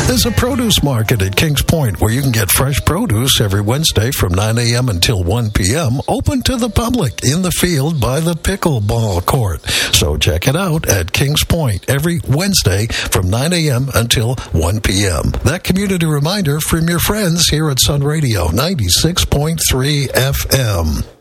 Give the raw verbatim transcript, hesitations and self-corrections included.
There's a produce market at Kings Point where you can get fresh produce every Wednesday from nine a.m. until one p.m. open to the public in the field by the pickleball court. So check it out at Kings Point every Wednesday from nine a.m. until one p.m. That community reminder from your friends here at Sun Radio ninety-six point three F M.